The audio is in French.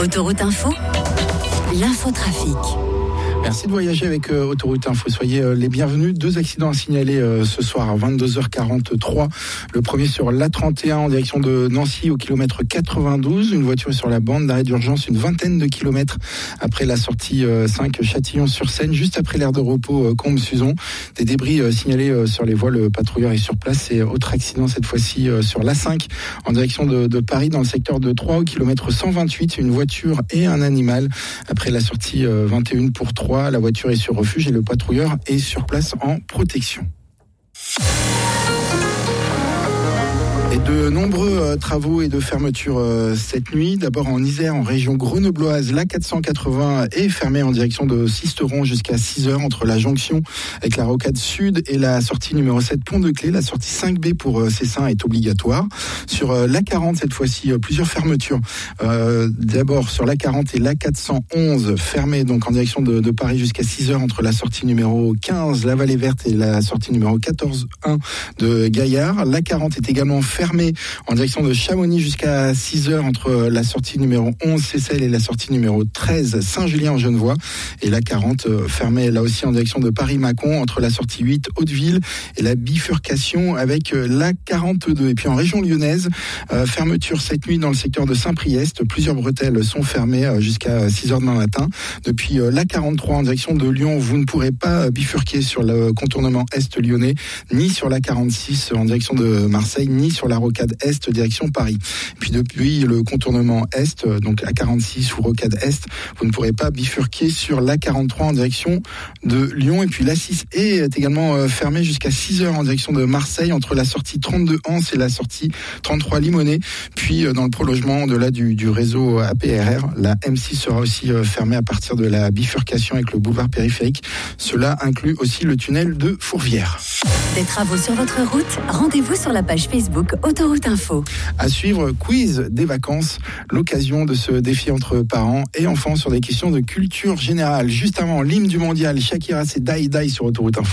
Autoroute Info, l'infotrafic. Merci de voyager avec Autoroute Info. Soyez les bienvenus. 2 accidents à signaler ce soir à 22h43. Le premier sur l'A31 en direction de Nancy au kilomètre 92. Une voiture est sur la bande d'arrêt d'urgence une vingtaine de kilomètres après la sortie 5 Châtillon-sur-Seine, juste après l'aire de repos Combes-Suzon. Des débris signalés sur les voies. Le patrouilleur est sur place. Et autre accident cette fois-ci sur l'A5 en direction de Paris dans le secteur de Troyes au kilomètre 128. Une voiture et un animal après la sortie 21 pour 3. La voiture est sur refuge et le patrouilleur est sur place en protection. Et de nombreux travaux et de fermetures cette nuit. D'abord en Isère, en région grenobloise, la 480 est fermée en direction de Sisteron jusqu'à 6h entre la jonction avec la rocade sud et la sortie numéro 7 Pont-de-Clé. La sortie 5B pour Cessin est obligatoire. Sur la 40, cette fois-ci, plusieurs fermetures. D'abord sur la 40 et la 411 fermée donc en direction de Paris jusqu'à 6h entre la sortie numéro 15 La Vallée Verte et la sortie numéro 14-1 de Gaillard. La 40 est également fermée en direction de Chamonix jusqu'à 6h entre la sortie numéro 11 Seyssel et la sortie numéro 13 Saint-Julien-en-Genevois. Et la 40 fermée là aussi en direction de Paris-Mâcon entre la sortie 8 Hauteville et la bifurcation avec la 42. Et puis en région lyonnaise, fermeture cette nuit dans le secteur de Saint-Priest. Plusieurs bretelles sont fermées jusqu'à 6h demain matin. Depuis la 43 en direction de Lyon, vous ne pourrez pas bifurquer sur le contournement est lyonnais, ni sur la 46 en direction de Marseille, ni sur la rocade Est direction Paris. Puis depuis le contournement Est, donc la 46 ou rocade Est, vous ne pourrez pas bifurquer sur la 43 en direction de Lyon. Et puis la 6 est également fermée jusqu'à 6h en direction de Marseille entre la sortie 32 Anse et la sortie 33 Limonest. Puis dans le prolongement au-delà du réseau APRR, la M6 sera aussi fermée à partir de la bifurcation avec le boulevard périphérique. Cela inclut aussi le tunnel de Fourvière. Des travaux sur votre route, rendez-vous sur la page Facebook Autoroute Info. À suivre, quiz des vacances, l'occasion de se défier entre parents et enfants sur des questions de culture générale. Juste avant l'hymne du mondial, Shakira, c'est Die Die sur Autoroute Info.